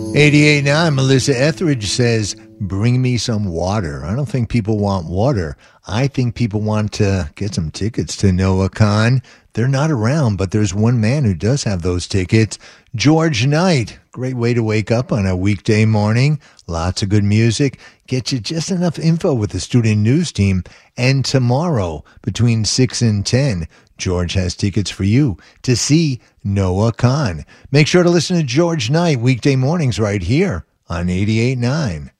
88.9, Melissa Etheridge says, bring me some water. I don't think people want water. I think people want to get some tickets to Noah Kahan. They're not around, but there's one man who does have those tickets, George Knight. Great way to wake up on a weekday morning. Lots of good music. Get you just enough info with the student news team. And tomorrow, between 6 and 10, George has tickets for you to see Noah Kahan. Make sure to listen to George Knight weekday mornings right here on 88.9.